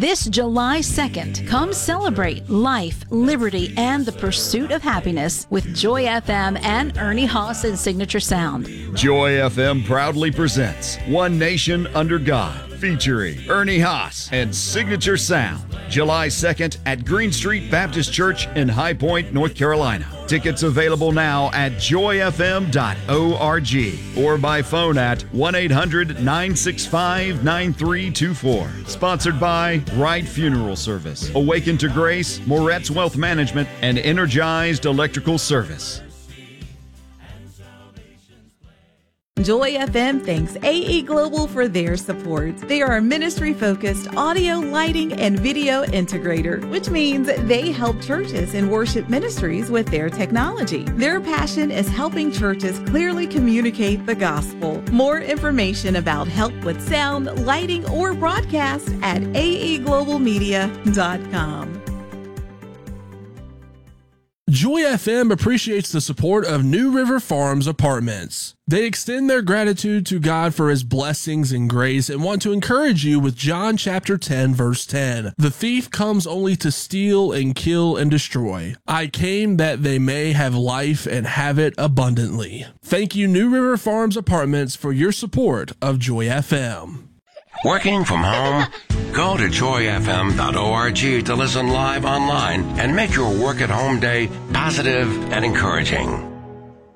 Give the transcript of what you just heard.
This July 2nd, come celebrate life, liberty, and the pursuit of happiness with Joy FM and Ernie Haas and Signature Sound. Joy FM proudly presents One Nation Under God, featuring Ernie Haas and Signature Sound, July 2nd at Green Street Baptist Church in High Point, North Carolina. Tickets available now at joyfm.org or by phone at 1-800-965-9324. Sponsored by Wright Funeral Service, Awaken to Grace, Moretz Wealth Management, and Energized Electrical Service. Joy FM thanks AE Global for their support. They are a ministry-focused audio, lighting, and video integrator, which means they help churches and worship ministries with their technology. Their passion is helping churches clearly communicate the gospel. More information about help with sound, lighting, or broadcast at aeglobalmedia.com. Joy FM appreciates the support of New River Farms Apartments. They extend their gratitude to God for his blessings and grace and want to encourage you with John chapter 10, verse 10. The thief comes only to steal and kill and destroy. I came that they may have life and have it abundantly. Thank you, New River Farms Apartments, for your support of Joy FM. Working from home? Go to joyfm.org to listen live online and make your work at home day positive and encouraging.